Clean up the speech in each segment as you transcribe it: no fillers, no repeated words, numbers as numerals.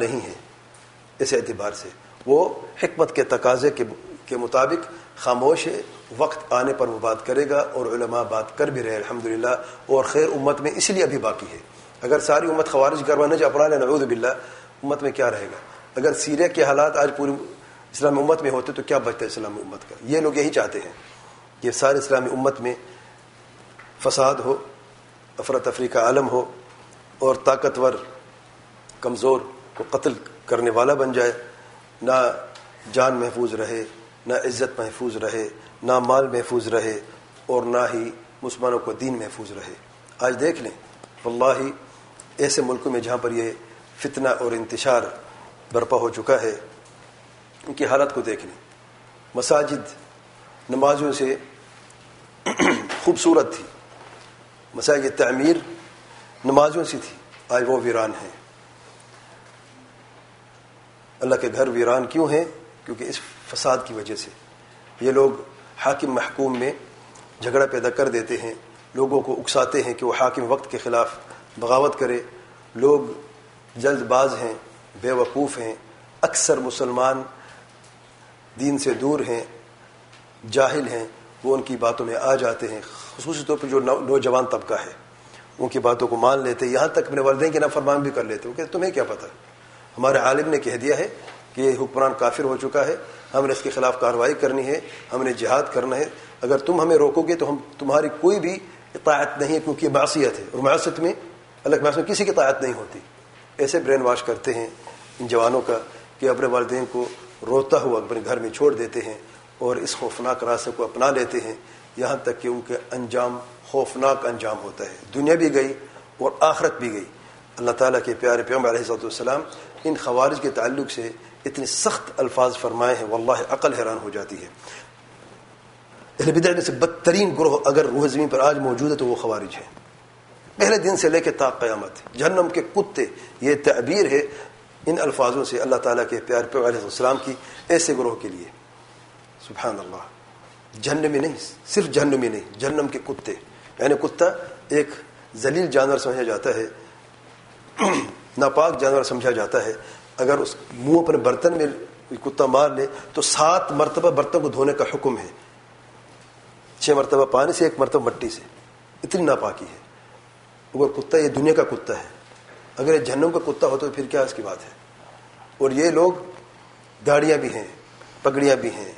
نہیں ہے اس اعتبار سے، وہ حکمت کے تقاضے کے مطابق خاموش ہے، وقت آنے پر وہ بات کرے گا، اور علماء بات کر بھی رہے الحمدللہ، اور خیر امت میں اس لیے ابھی باقی ہے۔ اگر ساری امت خوارج کروانے جا پڑا لے نعوذ باللہ، امت میں کیا رہے گا؟ اگر سیریا کے حالات آج پوری اسلامی امت میں ہوتے تو کیا بچتا اسلامی امت کا؟ یہ لوگ یہی چاہتے ہیں کہ سارے اسلامی امت میں فساد ہو، افراتفری کا عالم ہو، اور طاقتور کمزور کو قتل کرنے والا بن جائے، نہ جان محفوظ رہے، نہ عزت محفوظ رہے، نہ مال محفوظ رہے، اور نہ ہی مسلمانوں کو دین محفوظ رہے۔ آج دیکھ لیں واللہ ایسے ملکوں میں جہاں پر یہ فتنہ اور انتشار برپا ہو چکا ہے، ان کی حالت کو دیکھ لیں۔ مساجد نمازوں سے خوبصورت تھی، مساجد کی تعمیر نمازوں سے تھی، آج وہ ویران ہیں۔ اللہ کے گھر ویران کیوں ہیں؟ کیونکہ اس فساد کی وجہ سے یہ لوگ حاکم محکوم میں جھگڑا پیدا کر دیتے ہیں، لوگوں کو اکساتے ہیں کہ وہ حاکم وقت کے خلاف بغاوت کرے۔ لوگ جلد باز ہیں، بے وقوف ہیں، اکثر مسلمان دین سے دور ہیں، جاہل ہیں، وہ ان کی باتوں میں آ جاتے ہیں، خصوصی طور پر جو نوجوان طبقہ ہے ان کی باتوں کو مان لیتے، یہاں تک اپنے والدین کی نافرمان بھی کر لیتے۔ وہ کہتے تمہیں کیا پتہ، ہمارے عالم نے کہہ دیا ہے کہ یہ حکمران کافر ہو چکا ہے، ہم نے اس کے خلاف کارروائی کرنی ہے، ہم نے جہاد کرنا ہے، اگر تم ہمیں روکو گے تو ہم تمہاری کوئی بھی اطاعت نہیں ہے، کیونکہ یہ معصیت ہے، اور معصیت میں اللہ کے معصیت میں کسی کی اطاعت نہیں ہوتی۔ ایسے برین واش کرتے ہیں ان جوانوں کا کہ اپنے والدین کو روتا ہوا اپنے گھر میں چھوڑ دیتے ہیں، اور اس خوفناک راستے کو اپنا لیتے ہیں، یہاں تک کہ ان کے انجام خوفناک انجام ہوتا ہے، دنیا بھی گئی اور آخرت بھی گئی۔ اللہ تعالیٰ کے پیارے پیغمبر علیہ السلام ان خوارج کے تعلق سے اتنے سخت الفاظ فرمائے ہیں، واللہ عقل حیران ہو جاتی ہے۔ اہل بدعت میں سے بدترین گروہ اگر روح زمین پر آج موجود ہے تو وہ خوارج ہیں، پہلے دن سے لے کے تا قیامت، جہنم کے کتے۔ یہ تعبیر ہے ان الفاظوں سے اللہ تعالیٰ کے پیارے پیغمبر علیہ السلام کی ایسے گروہ کے لیے۔ سبحان اللہ، جہنمی نہیں، صرف جہنمی نہیں، جہنم کے کتے، یعنی کتا ایک ذلیل جانور سمجھا جاتا ہے، ناپاک جانور سمجھا جاتا ہے۔ اگر اس منہ اپنے برتن میں کتا مار لے تو 7 مرتبہ برتن کو دھونے کا حکم ہے، 6 مرتبہ پانی سے، 1 مرتبہ مٹی سے، اتنی ناپاکی ہے۔ اگر کتا یہ دنیا کا کتا ہے، اگر یہ جہنم کا کتا ہو تو پھر کیا اس کی بات ہے؟ اور یہ لوگ داڑیاں بھی ہیں، پگڑیاں بھی ہیں،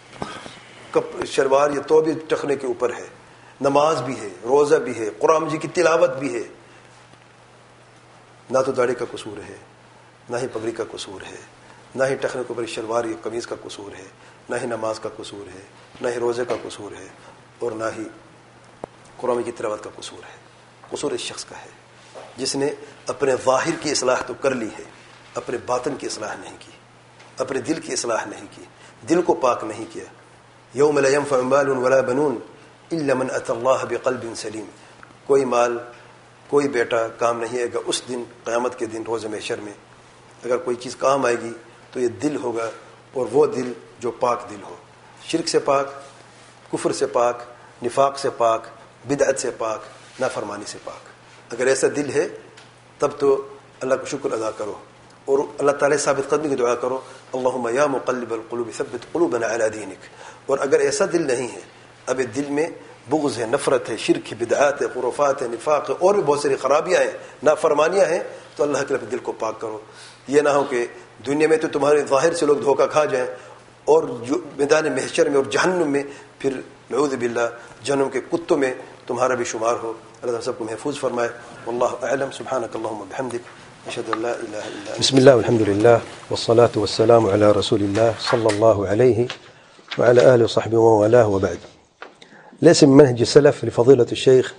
شلوار یہ تو بھی ٹخنے کے اوپر ہے، نماز بھی ہے، روزہ بھی ہے، قرآن جی کی تلاوت بھی ہے، نہ تو داڑھی کا قصور ہے، نہ ہی پگڑی کا قصور ہے، نہ ہی ٹخنے کے اوپر شلوار یا قمیض کا قصور ہے، نہ ہی نماز کا قصور ہے، نہ ہی روزے کا قصور ہے، اور نہ ہی قرآن کی تلاوت کا قصور ہے۔ قصور اس شخص کا ہے جس نے اپنے ظاہر کی اصلاح تو کر لی ہے، اپنے باطن کی اصلاح نہیں کی، اپنے دل کی اصلاح نہیں کی، دل کو پاک نہیں کیا۔ یوم لا ينفع مال ولا بنون الا من اتى الله بقلب سلیم، کوئی مال کوئی بیٹا کام نہیں آئے گا اس دن، قیامت کے دن، روز محشر میں۔ اگر کوئی چیز کام آئے گی تو یہ دل ہوگا، اور وہ دل جو پاک دل ہو، شرک سے پاک، کفر سے پاک، نفاق سے پاک، بدعت سے پاک، نافرمانی سے پاک۔ اگر ایسا دل ہے تب تو اللہ کا شکر ادا کرو، اور اللہ تعالیٰ ثابت قدمی کی دعا کرو، اللہم یا مقلب القلوب ثبت قلوبنا علی دینک۔ اور اگر ایسا دل نہیں ہے، اب دل میں بغض ہے، نفرت ہے، شرک ہے، بدعات ہے، خرافات ہے، نفاق ہے، اور بھی بہت ساری خرابیاں ہیں، نافرمانیاں ہیں، تو اللہ کے لیے دل کو پاک کرو۔ یہ نہ ہو کہ دنیا میں تو تمہارے ظاہر سے لوگ دھوکہ کھا جائیں، اور جو میدان محشر میں اور جہنم میں پھر نعوذ باللہ جہنم کے کتوں میں تمہارا بھی شمار ہو۔ اللہ تعالیٰ سب کو محفوظ فرمائے۔ واللہ اعلم، سبحانک اللہم وبحمدک، اشہد ان لا الہ الا انت۔ بسم الله والحمد لله والصلاة والسلام على رسول الله صلى الله عليه وعلى آله وصحبه وموالاه، وبعد. ليس من منهج السلف لفضيلة الشيخ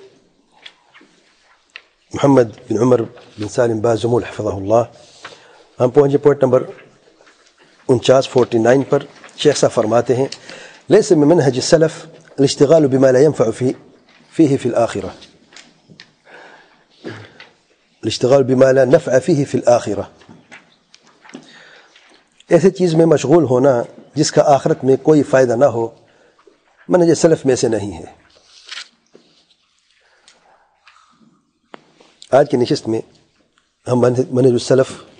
محمد بن عمر بن سالم بازمول حفظه الله. ہم پہنچے پوائنٹ نمبر 49 پر۔ شیخ صاحب فرماتے ہیں ليس من منهج السلف الاشتغال بما لا ينفع فيه في الآخرة، الاشتغال بما لا نفع فيه في الآخرة، ایسی چیز میں مشغول ہونا جس کا آخرت میں کوئی فائدہ نہ ہو، منہج سلف میں سے نہیں ہے۔ آج کی نشست میں ہم منہج السلف